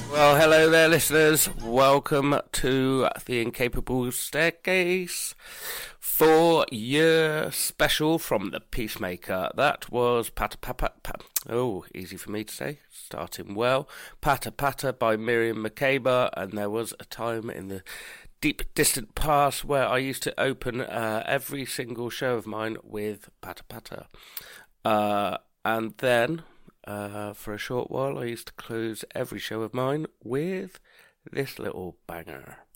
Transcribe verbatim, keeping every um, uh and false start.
Well, hello there, listeners. Welcome to the Incapable Staircase four-year special from The Peacemaker. That was Patter Patter. Pat, oh, easy for me to say. Starting well. Patter Patter by Miriam Makeba, and there was a time in the deep, distant past where I used to open uh, every single show of mine with Patter Patter. Uh, and then... Uh, for a short while, I used to close every show of mine with this little banger.